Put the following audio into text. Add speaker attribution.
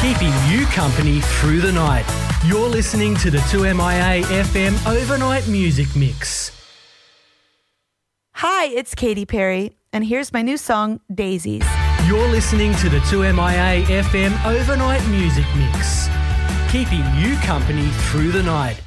Speaker 1: keeping you company through the night. You're listening to the 2MIA FM Overnight Music Mix.
Speaker 2: Hi, it's Katy Perry, and here's my new song, Daisies.
Speaker 1: You're listening to the 2MIA FM Overnight Music Mix, keeping you company through the night.